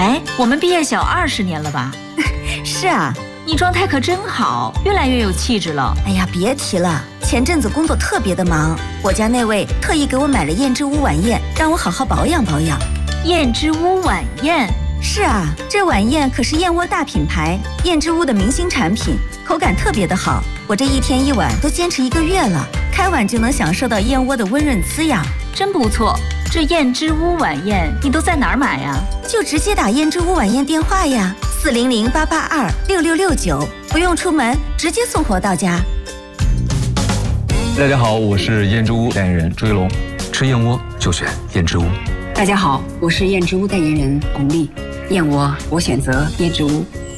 哎，我们毕业小20年了吧？ 是啊， 你状态可真好，越来越有气质了。 哎呀，别提了，前阵子工作特别的忙，我家那位特意给我买了燕之屋晚宴，让我好好保养保养。 燕之屋晚宴？ 是啊，这晚宴可是燕窝大品牌燕之屋的明星产品，口感特别的好。我这一天一碗都坚持1个月了，开碗就能享受到燕窝的温润滋养， 真不错。这燕之屋晚宴你都在哪儿买呀？ 就直接打燕之屋晚宴电话呀，400-882-6669，不用出门，直接送货到家。 大家好，我是燕之屋代言人朱一龙，吃燕窝就选燕之屋。 大家好，我是燕之屋代言人巩俐，燕窝我选择燕之屋。